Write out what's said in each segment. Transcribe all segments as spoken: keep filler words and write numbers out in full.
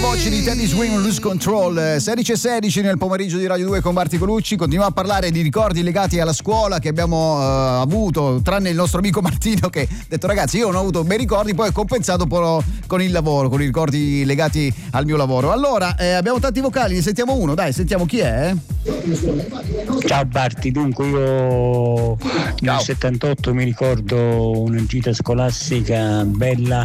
voce di Teddy Swing, Lose Control. Sedici e sedici nel pomeriggio di Radio due con Marti Colucci. Continuiamo a parlare di ricordi legati alla scuola che abbiamo uh, avuto, tranne il nostro amico Martino che ha detto ragazzi io non ho avuto bei ricordi, poi ho compensato però con il lavoro, con i ricordi legati al mio lavoro. Allora eh, abbiamo tanti vocali, ne sentiamo uno, dai, sentiamo chi è. Ciao Barti, dunque io nel settantotto mi ricordo una gita scolastica bella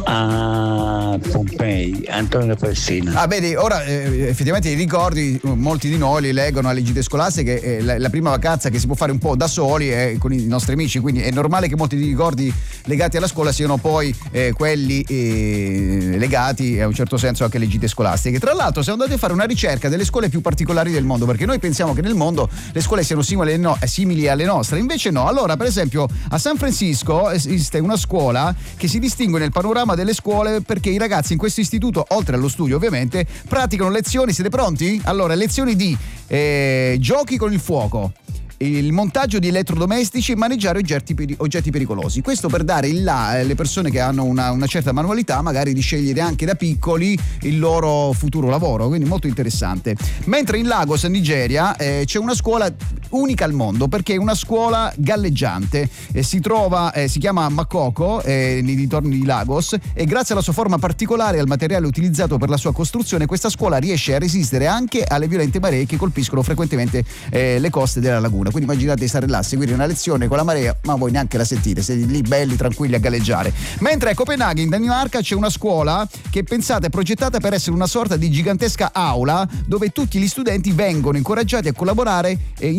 a Pompei, Antonio da Fassina. Ah, vedi, ora eh, effettivamente i ricordi, molti di noi li leggono alle gite scolastiche, eh, la, la prima vacanza che si può fare un po' da soli è con i nostri amici, quindi è normale che molti ricordi legati alla scuola siano poi eh, quelli eh, legati a un certo senso anche alle gite scolastiche. Tra l'altro siamo andati a fare una ricerca delle scuole più particolari del mondo, perché noi pensiamo che nel mondo le scuole siano simili, no, simili alle nostre, invece no. Allora, per esempio, a San Francisco esiste una scuola che si distingue nel panorama delle scuole perché i ragazzi in questo istituto, oltre allo studio ovviamente, praticano lezioni, siete pronti? Allora, lezioni di eh, giochi con il fuoco, il montaggio di elettrodomestici e maneggiare oggetti, oggetti pericolosi. Questo per dare il là alle persone che hanno una, una certa manualità, magari di scegliere anche da piccoli il loro futuro lavoro, quindi molto interessante. Mentre in Lagos, in Nigeria, eh, c'è una scuola unica al mondo perché è una scuola galleggiante, eh, si trova, eh, si chiama Makoko, eh, nei dintorni di Lagos, e grazie alla sua forma particolare e al materiale utilizzato per la sua costruzione questa scuola riesce a resistere anche alle violente maree che colpiscono frequentemente eh, le coste della laguna. Quindi immaginate di stare là a seguire una lezione con la marea, ma voi neanche la sentite, siete lì belli tranquilli a galleggiare. Mentre a Copenaghen, in Danimarca, c'è una scuola che pensata e progettata per essere una sorta di gigantesca aula dove tutti gli studenti vengono incoraggiati a collaborare eh,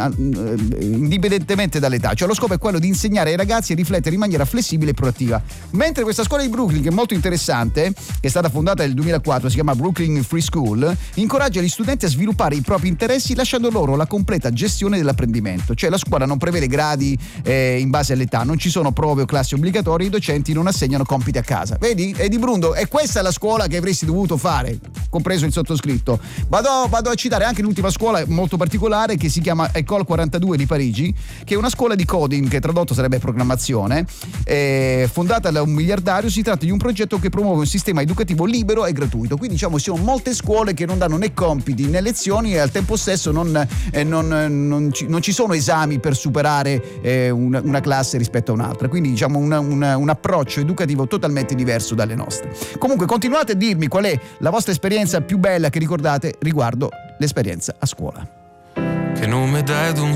indipendentemente dall'età. Cioè lo scopo è quello di insegnare ai ragazzi a riflettere in maniera flessibile e proattiva. Mentre questa scuola di Brooklyn, che è molto interessante, che è stata fondata nel duemilaquattro, si chiama Brooklyn Free School, incoraggia gli studenti a sviluppare i propri interessi lasciando loro la completa gestione dell'apprendimento. Cioè la scuola non prevede gradi eh, in base all'età, non ci sono prove o classi obbligatorie, i docenti non assegnano compiti a casa. Vedi? Edi Brundo, e questa è la scuola che avresti dovuto fare, compreso il sottoscritto. Vado, vado a citare anche l'ultima scuola molto particolare che si chiama École quarantadue di Parigi, che è una scuola di coding, che tradotto sarebbe programmazione, eh, fondata da un miliardario. Si tratta di un progetto che promuove un sistema educativo libero e gratuito. Quindi diciamo ci sono molte scuole che non danno né compiti né lezioni e al tempo stesso non, eh, non, non, ci, non ci sono esami per superare eh, una, una classe rispetto a un'altra, quindi diciamo una, una, un approccio educativo totalmente diverso dalle nostre. Comunque continuate a dirmi qual è la vostra esperienza più bella che ricordate riguardo l'esperienza a scuola. Che nome dai ad un